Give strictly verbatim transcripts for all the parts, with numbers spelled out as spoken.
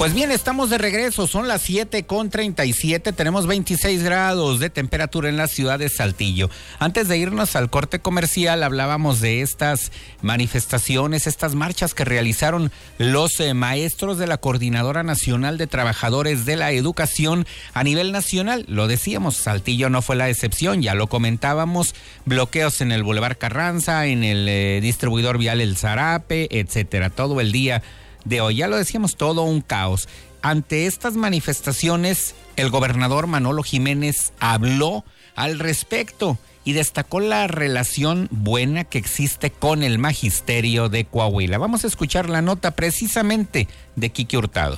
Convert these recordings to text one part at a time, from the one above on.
Pues bien, estamos de regreso, son las siete con treinta y siete, tenemos veintiséis grados de temperatura en la ciudad de Saltillo. Antes de irnos al corte comercial, hablábamos de estas manifestaciones, estas marchas que realizaron los eh, maestros de la Coordinadora Nacional de Trabajadores de la Educación a nivel nacional. Lo decíamos, Saltillo no fue la excepción, ya lo comentábamos, bloqueos en el Boulevard Carranza, en el eh, distribuidor vial El Zarape, etcétera, todo el día de hoy. Ya lo decíamos, todo un caos. Ante estas manifestaciones, el gobernador Manolo Jiménez habló al respecto y destacó la relación buena que existe con el magisterio de Coahuila. Vamos a escuchar la nota precisamente de Quique Hurtado.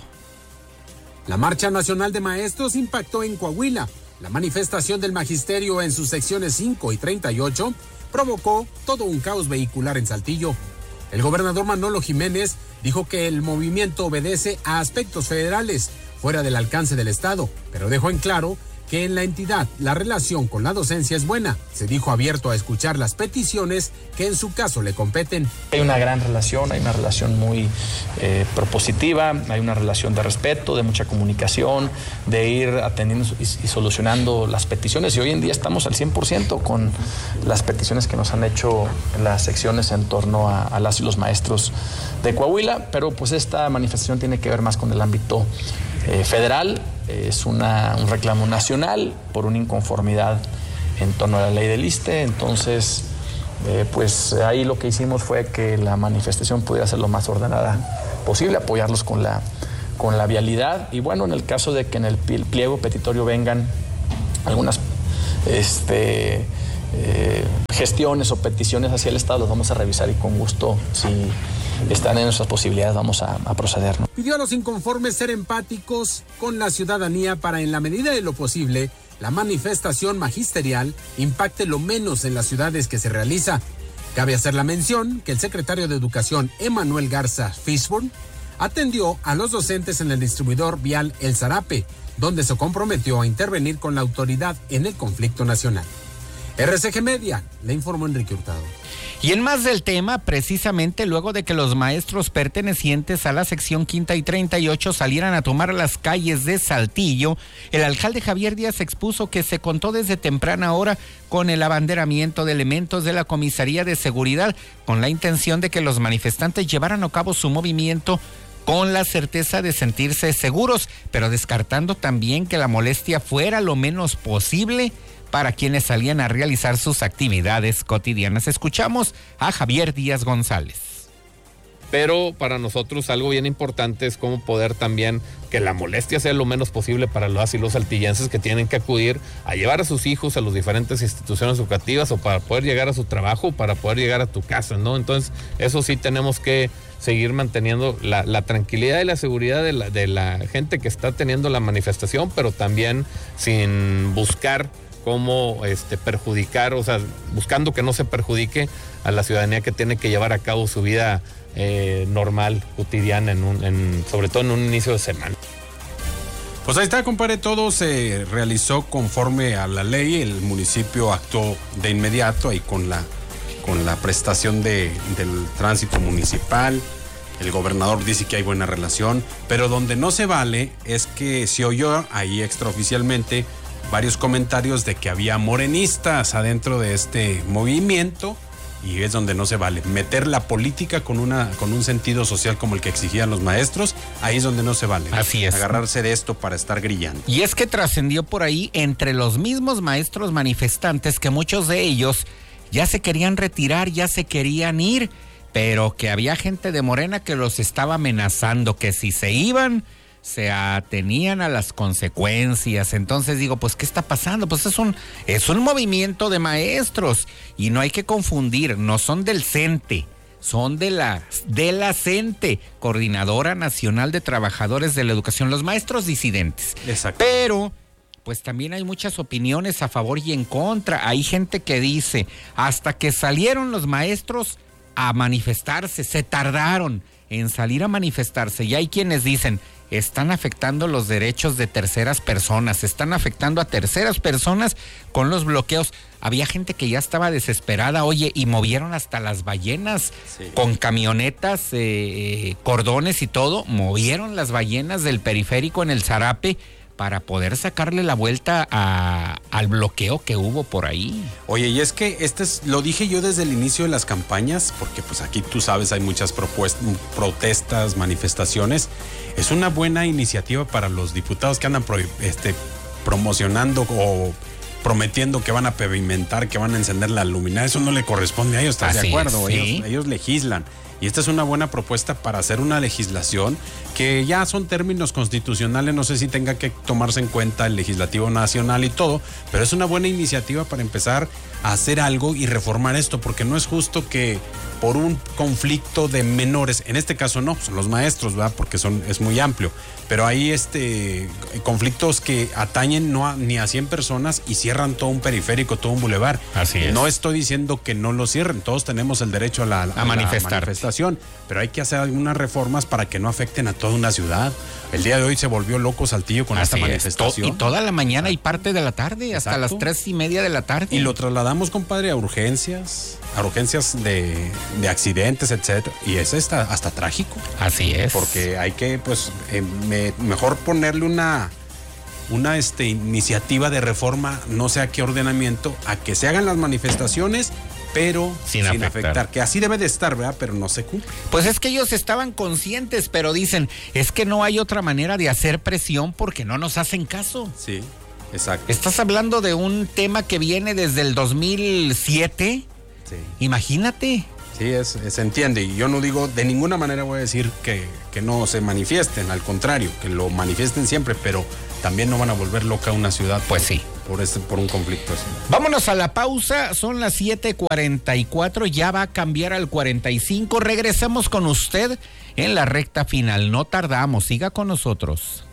La Marcha Nacional de Maestros impactó en Coahuila. La manifestación del magisterio en sus secciones cinco y treinta y ocho provocó todo un caos vehicular en Saltillo. El gobernador Manolo Jiménez dijo que el movimiento obedece a aspectos federales, fuera del alcance del Estado, pero dejó en claro que en la entidad la relación con la docencia es buena. Se dijo abierto a escuchar las peticiones que en su caso le competen. Hay una gran relación, hay una relación muy eh, propositiva, hay una relación de respeto, de mucha comunicación, de ir atendiendo y, y solucionando las peticiones. Y hoy en día estamos al cien por ciento con las peticiones que nos han hecho las secciones en torno a, a las y los maestros de Coahuila, pero pues esta manifestación tiene que ver más con el ámbito eh, federal. Es una, un reclamo nacional por una inconformidad en torno a la ley del ISSSTE. Entonces, eh, pues ahí lo que hicimos fue que la manifestación pudiera ser lo más ordenada posible, apoyarlos con la, con la vialidad. Y bueno, en el caso de que en el pliego petitorio vengan algunas este, eh, gestiones o peticiones hacia el Estado, las vamos a revisar y con gusto, si están en nuestras posibilidades, vamos a, a proceder, ¿no? Pidió a los inconformes ser empáticos con la ciudadanía para, en la medida de lo posible, la manifestación magisterial impacte lo menos en las ciudades que se realiza. Cabe hacer la mención que el secretario de Educación, Emanuel Garza Fishburne, atendió a los docentes en el distribuidor vial El Zarape, donde se comprometió a intervenir con la autoridad en el conflicto nacional. R C G Media, le informó Enrique Hurtado. Y en más del tema, precisamente luego de que los maestros pertenecientes a la sección quinta y treinta y ocho salieran a tomar las calles de Saltillo, el alcalde Javier Díaz expuso que se contó desde temprana hora con el abanderamiento de elementos de la Comisaría de Seguridad, con la intención de que los manifestantes llevaran a cabo su movimiento con la certeza de sentirse seguros, pero descartando también que la molestia fuera lo menos posible para quienes salían a realizar sus actividades cotidianas. Escuchamos a Javier Díaz González. Pero para nosotros algo bien importante es cómo poder también que la molestia sea lo menos posible para las y los saltillenses que tienen que acudir a llevar a sus hijos a las diferentes instituciones educativas o para poder llegar a su trabajo, para poder llegar a tu casa, ¿no? Entonces, eso sí tenemos que seguir manteniendo la, la tranquilidad y la seguridad de la, de la gente que está teniendo la manifestación, pero también sin buscar cómo este, perjudicar, o sea, buscando que no se perjudique a la ciudadanía que tiene que llevar a cabo su vida eh, normal, cotidiana, en un, en, sobre todo en un inicio de semana. Pues ahí está, compadre, todo se realizó conforme a la ley, el municipio actuó de inmediato ahí con la, con la prestación de, del tránsito municipal. El gobernador dice que hay buena relación, pero donde no se vale es que se oyó ahí extraoficialmente varios comentarios de que había morenistas adentro de este movimiento, y es donde no se vale. Meter la política con una con un sentido social como el que exigían los maestros, ahí es donde no se vale. Así es. Agarrarse de esto para estar grillando. Y es que trascendió por ahí entre los mismos maestros manifestantes que muchos de ellos ya se querían retirar, ya se querían ir, pero que había gente de Morena que los estaba amenazando, que si se iban se atenían a las consecuencias. Entonces digo, pues ¿qué está pasando? Pues es un, es un movimiento de maestros y no hay que confundir, no son del CENTE, son de la, de la CENTE, Coordinadora Nacional de Trabajadores de la Educación, los maestros disidentes. Exacto. Pero pues también hay muchas opiniones a favor y en contra. Hay gente que dice, hasta que salieron los maestros a manifestarse, se tardaron en salir a manifestarse, y hay quienes dicen, están afectando los derechos de terceras personas, están afectando a terceras personas con los bloqueos. Había gente que ya estaba desesperada, oye, y movieron hasta las ballenas, sí, con camionetas, eh, cordones y todo, movieron las ballenas del periférico en el Zarape para poder sacarle la vuelta a, al bloqueo que hubo por ahí. Oye, y es que este es, lo dije yo desde el inicio de las campañas, porque pues aquí tú sabes hay muchas propuestas, protestas, manifestaciones. Es una buena iniciativa para los diputados que andan pro, este, promocionando o prometiendo que van a pavimentar, que van a encender la luminaria. Eso no le corresponde a ellos, ¿estás de acuerdo? Es, ¿sí? ellos, ellos legislan. Y esta es una buena propuesta para hacer una legislación que ya son términos constitucionales, no sé si tenga que tomarse en cuenta el legislativo nacional y todo, pero es una buena iniciativa para empezar a hacer algo y reformar esto, porque no es justo que por un conflicto de menores, en este caso no, son los maestros, ¿verdad? Porque son, es muy amplio, pero hay este conflictos que atañen no a, ni a cien personas y cierran todo un periférico, todo un bulevar. Así es. No estoy diciendo que no lo cierren, todos tenemos el derecho a la, a a manifestar. la manifestación, pero hay que hacer algunas reformas para que no afecten a toda una ciudad. El día de hoy se volvió loco Saltillo con Así esta es. manifestación. To- y toda la mañana y parte de la tarde, Exacto. hasta las tres y media de la tarde. Y lo trasladamos, compadre, a urgencias, a urgencias de, de accidentes, etcétera. Y es hasta, hasta trágico. Así es. Porque hay que, pues, eh, me, mejor ponerle una, una este, iniciativa de reforma, no sé a qué ordenamiento, a que se hagan las manifestaciones, pero sin, sin afectar. afectar. Que así debe de estar, ¿verdad? Pero no se cumple. Pues es que ellos estaban conscientes, pero dicen, es que no hay otra manera de hacer presión porque no nos hacen caso. Sí, exacto. Estás hablando de un tema que viene desde el dos mil siete. Sí. Imagínate. Sí, es, se entiende. Y yo no digo, de ninguna manera voy a decir que, que no se manifiesten, al contrario, que lo manifiesten siempre, pero también no van a volver loca una ciudad. Pues sí. Por, este, por un conflicto así. Vámonos a la pausa, son las siete cuarenta y cuatro, ya va a cambiar al cuarenta y cinco. Regresamos con usted en la recta final, no tardamos, siga con nosotros.